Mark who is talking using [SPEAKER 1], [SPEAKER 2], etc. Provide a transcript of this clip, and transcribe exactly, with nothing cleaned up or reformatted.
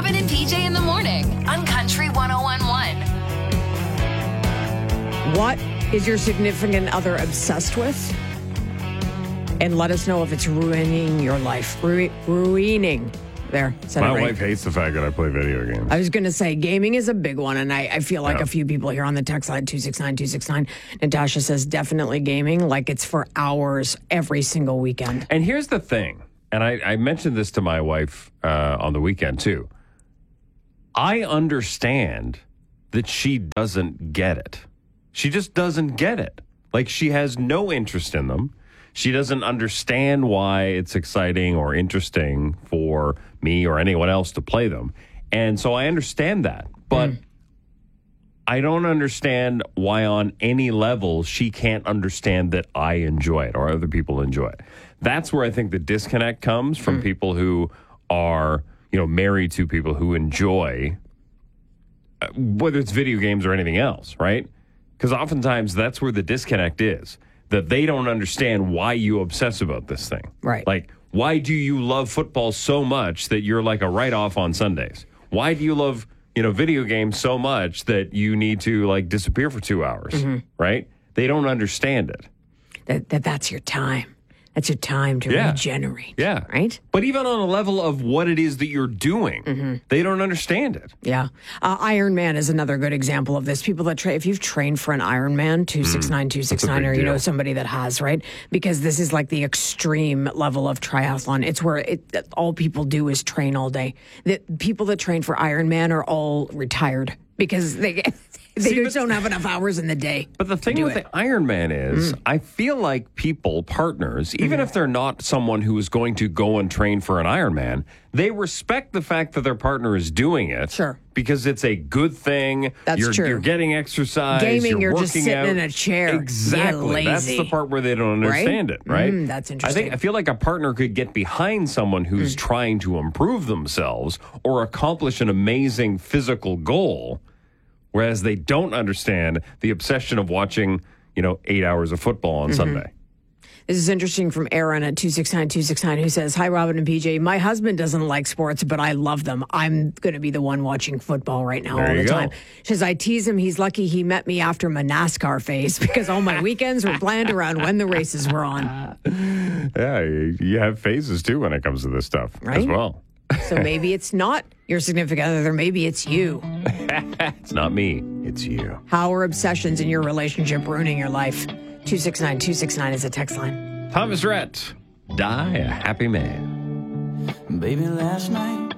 [SPEAKER 1] Robin and P J in the morning on Country one oh one point one.
[SPEAKER 2] What is your significant other obsessed with? And let us know if it's ruining your life. Ru- ruining. There. Said
[SPEAKER 3] My
[SPEAKER 2] it right.
[SPEAKER 3] wife hates the fact that I play video games.
[SPEAKER 2] I was going to say gaming is a big one, and I, I feel like
[SPEAKER 3] Yeah.
[SPEAKER 2] a few people here on the text line two six nine two six nine. Natasha says definitely gaming, like it's for hours every single weekend.
[SPEAKER 3] And here's the thing, and I, I mentioned this to my wife uh, on the weekend too. I understand that she doesn't get it. She just doesn't get it. Like, she has no interest in them. She doesn't understand why it's exciting or interesting for me or anyone else to play them. And so I understand that. But mm. I don't understand why on any level she can't understand that I enjoy it or other people enjoy it. That's where I think the disconnect comes from mm. people who are, you know, married to people who enjoy, uh, whether it's video games or anything else, right? Because oftentimes that's where the disconnect is. That they don't understand why you obsess about this thing.
[SPEAKER 2] Right.
[SPEAKER 3] Like, why do you love football so much that you're like a write-off on Sundays? Why do you love, you know, video games so much that you need to, like, disappear for two hours, mm-hmm. right? They don't understand it.
[SPEAKER 2] That, that That's your time. That's your time to
[SPEAKER 3] yeah.
[SPEAKER 2] regenerate.
[SPEAKER 3] Yeah.
[SPEAKER 2] Right?
[SPEAKER 3] But even on a level of what it is that you're doing, mm-hmm. they don't understand it.
[SPEAKER 2] Yeah. Uh, Iron Man is another good example of this. People that train, if you've trained for an Iron Man, two six nine two six nine, or you know somebody that has, right? Because this is like the extreme level of triathlon. It's where it, all people do is train all day. The people that train for Iron Man are all retired because they... They
[SPEAKER 3] See,
[SPEAKER 2] just
[SPEAKER 3] but,
[SPEAKER 2] don't have enough hours in the day.
[SPEAKER 3] But the thing with
[SPEAKER 2] it.
[SPEAKER 3] the Iron Man is, mm. I feel like people, partners, even mm. if they're not someone who is going to go and train for an Iron Man, they respect the fact that their partner is doing it.
[SPEAKER 2] Sure.
[SPEAKER 3] Because it's a good thing.
[SPEAKER 2] That's
[SPEAKER 3] you're,
[SPEAKER 2] true.
[SPEAKER 3] You're getting exercise.
[SPEAKER 2] Gaming,
[SPEAKER 3] you're,
[SPEAKER 2] you're just sitting
[SPEAKER 3] out.
[SPEAKER 2] in a chair.
[SPEAKER 3] Exactly. That's the part where they don't understand
[SPEAKER 2] right?
[SPEAKER 3] it, right?
[SPEAKER 2] Mm, that's interesting.
[SPEAKER 3] I think I feel like a partner could get behind someone who's mm. trying to improve themselves or accomplish an amazing physical goal. Whereas they don't understand the obsession of watching, you know, eight hours of football on mm-hmm. Sunday.
[SPEAKER 2] This is interesting from Aaron at two six nine two six nine who says, hi, Robin and P J. My husband doesn't like sports, but I love them. I'm going to be the one watching football right now
[SPEAKER 3] there
[SPEAKER 2] all the
[SPEAKER 3] go.
[SPEAKER 2] time. She says, I tease him. He's lucky he met me after my NASCAR phase because all my weekends were planned around when the races were on.
[SPEAKER 3] Yeah, you have phases, too, when it comes to this stuff
[SPEAKER 2] right?
[SPEAKER 3] as well.
[SPEAKER 2] So maybe it's not your significant other, maybe it's you.
[SPEAKER 3] It's not me, it's you.
[SPEAKER 2] How are obsessions in your relationship ruining your life? two six nine two six nine is a text line.
[SPEAKER 3] Thomas Rhett, Die a Happy Man.
[SPEAKER 4] Baby, last night